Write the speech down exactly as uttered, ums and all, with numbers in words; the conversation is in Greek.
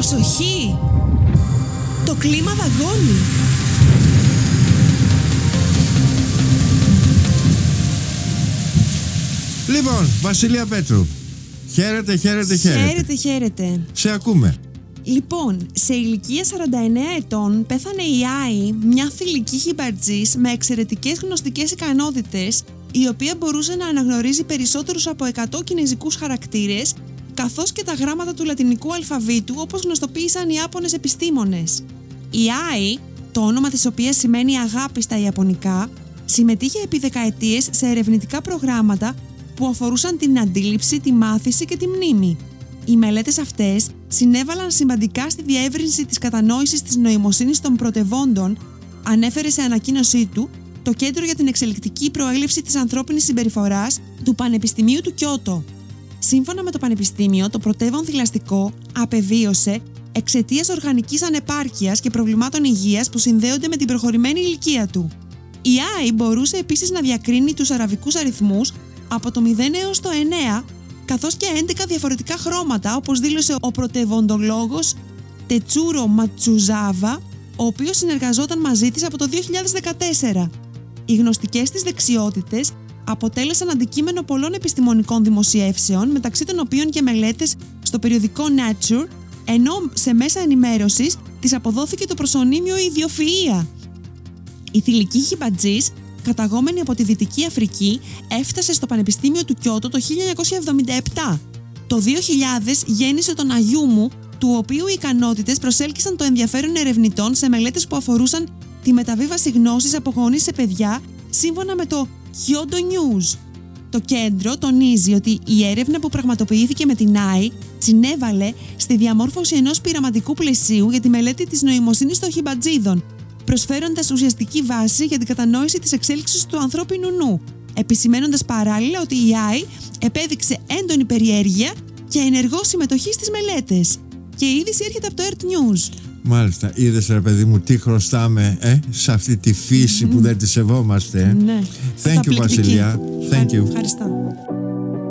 Προσοχή! Το κλίμα δαγκώνει. Λοιπόν, Βασιλεία Πέτρου, χαίρετε, χαίρετε, χαίρετε. Χαίρετε, χαίρετε. Σε ακούμε. Λοιπόν, σε ηλικία σαράντα εννέα ετών πέθανε η Άι, μια θηλυκή χιμπατζής με εξαιρετικές γνωστικές ικανότητες, η οποία μπορούσε να αναγνωρίζει περισσότερους από εκατό κινεζικούς χαρακτήρες, καθώς και τα γράμματα του λατινικού αλφαβήτου, όπως γνωστοποίησαν οι Ιάπωνες επιστήμονες. Η Άι, το όνομα της οποίας σημαίνει αγάπη στα Ιαπωνικά, συμμετείχε επί δεκαετίες σε ερευνητικά προγράμματα που αφορούσαν την αντίληψη, τη μάθηση και τη μνήμη. Οι μελέτες αυτές συνέβαλαν σημαντικά στη διεύρυνση της κατανόησης της νοημοσύνης των πρωτευόντων, ανέφερε σε ανακοίνωσή του το Κέντρο για την Εξελικτική Προέλευση της Ανθρώπινης Συμπεριφοράς του Πανεπιστημίου του Κιώτο. Σύμφωνα με το Πανεπιστήμιο, το πρωτεύον θηλαστικό απεβίωσε εξαιτίας οργανικής ανεπάρκειας και προβλημάτων υγείας που συνδέονται με την προχωρημένη ηλικία του. Η Άι μπορούσε επίσης να διακρίνει τους αραβικούς αριθμούς από το μηδέν έως το εννέα, καθώς και έντεκα διαφορετικά χρώματα, όπως δήλωσε ο πρωτευοντολόγος Τετσούρο Ματσουζάβα, ο οποίος συνεργαζόταν μαζί της από το δύο χιλιάδες δεκατέσσερα. Οι γνωστικές της δεξιότητες αποτέλεσαν αντικείμενο πολλών επιστημονικών δημοσιεύσεων, μεταξύ των οποίων και μελέτες στο περιοδικό Nature, ενώ σε μέσα ενημέρωσης της αποδόθηκε το προσωνύμιο ιδιοφυΐα. Η θηλυκή χιμπατζής, καταγόμενη από τη Δυτική Αφρική, έφτασε στο Πανεπιστήμιο του Κιώτο το χίλια εννιακόσια εβδομήντα επτά. Το δύο χιλιάδες γέννησε τον Αγιούμου, του οποίου οι ικανότητες προσέλκυσαν το ενδιαφέρον ερευνητών σε μελέτες που αφορούσαν τη μεταβίβαση γνώσης από γονείς σε παιδιά, σύμφωνα με το Kyodo News. Το κέντρο τονίζει ότι η έρευνα που πραγματοποιήθηκε με την Άι συνέβαλε στη διαμόρφωση ενός πειραματικού πλαισίου για τη μελέτη της νοημοσύνης των χιμπατζίδων, προσφέροντας ουσιαστική βάση για την κατανόηση της εξέλιξης του ανθρώπινου νου, επισημαίνοντας παράλληλα ότι η Άι επέδειξε έντονη περιέργεια και ενεργό συμμετοχή στις μελέτες. Και η είδηση έρχεται από το Earth News. Μάλιστα, είδες ρε παιδί μου τι χρωστάμε ε, σε αυτή τη φύση mm. που δεν τη σεβόμαστε. Ναι. Thank you, Βασιλεία. Thank you. Ευχαριστώ.